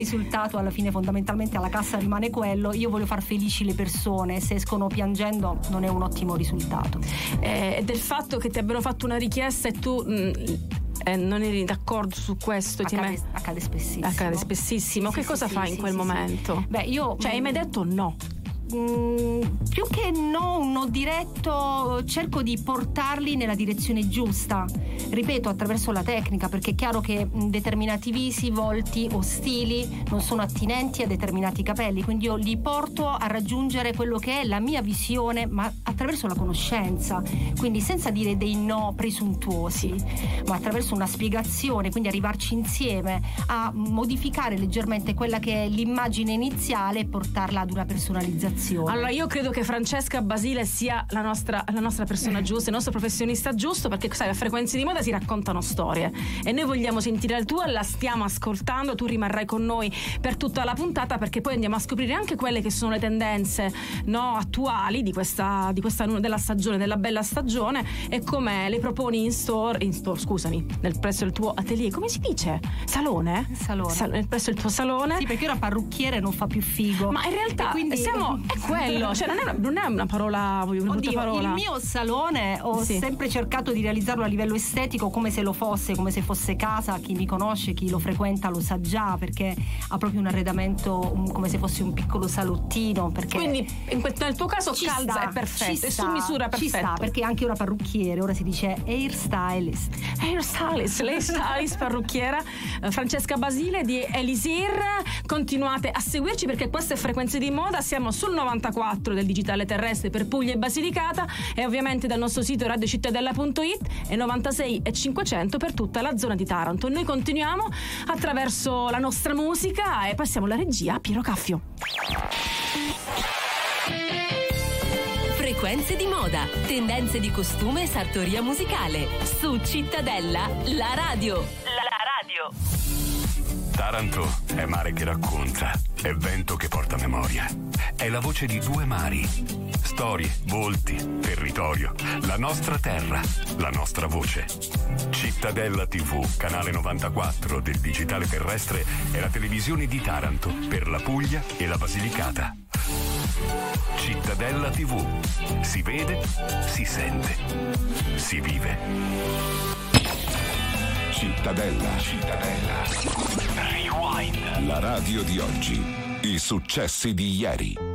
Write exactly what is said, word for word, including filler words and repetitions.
risultato alla fine fondamentalmente alla cassa rimane quello. Io voglio far felici le persone, se escono piangendo non è un ottimo risultato. Eh, e del fatto che ti abbiano fatto una richiesta e tu mh, eh, non eri d'accordo su questo, Accade, ti accade spessissimo. accade spessissimo. Sì, che sì, cosa sì, fai sì, in quel sì, momento? Sì. Beh, io cioè hai mai detto no? Mm, più che no, un no diretto, cerco di portarli nella direzione giusta, ripeto, attraverso la tecnica, perché è chiaro che determinati visi, volti o stili non sono attinenti a determinati capelli, quindi io li porto a raggiungere quello che è la mia visione, ma attraverso la conoscenza, quindi senza dire dei no presuntuosi, ma attraverso una spiegazione, quindi arrivarci insieme a modificare leggermente quella che è l'immagine iniziale e portarla ad una personalizzazione. Allora io credo che Francesca Basile sia la nostra, la nostra persona giusta, il nostro professionista giusto, perché sai, a Frequenze di Moda si raccontano storie e noi vogliamo sentire la tua, la stiamo ascoltando, tu rimarrai con noi per tutta la puntata, perché poi andiamo a scoprire anche quelle che sono le tendenze, no, attuali di questa, di questa della stagione, della bella stagione, e come le proponi in store, in store scusami, nel, presso il tuo atelier, come si dice? Salone? Salone. Sal, presso il tuo salone. Sì, perché ora parrucchiere non fa più figo. Ma in realtà quindi... siamo è quello, cioè non è una, non è una parola, una brutta Oddio, parola. il mio salone ho sì. sempre cercato di realizzarlo a livello estetico come se lo fosse, come se fosse casa. Chi mi conosce, chi lo frequenta lo sa già, perché ha proprio un arredamento um, come se fosse un piccolo salottino, perché quindi in que- nel tuo caso ci calza sta, è perfetto, ci è sta, su misura perfetto. Ci sta, perché anche ora parrucchiere, ora si dice hairstylist. Hairstylist, lei stylist, parrucchiera Francesca Basile di Elisir. Continuate a seguirci perché queste Frequenze di Moda, siamo sul novantaquattro del digitale terrestre per Puglia e Basilicata, e ovviamente dal nostro sito radiocittadella punto it, e novantasei e cinquecento per tutta la zona di Taranto. Noi continuiamo attraverso la nostra musica e passiamo la regia a Piero Caffio. Frequenze di Moda, tendenze di costume e sartoria musicale su Cittadella, la radio. La radio. Taranto è mare che racconta, è vento che porta memoria, è la voce di due mari, storie, volti, territorio, la nostra terra, la nostra voce. Cittadella tivù, canale novantaquattro del digitale terrestre, è la televisione di Taranto per la Puglia e la Basilicata. Cittadella tivù, si vede, si sente, si vive. Cittadella. Cittadella. Rewind. La radio di oggi. I successi di ieri.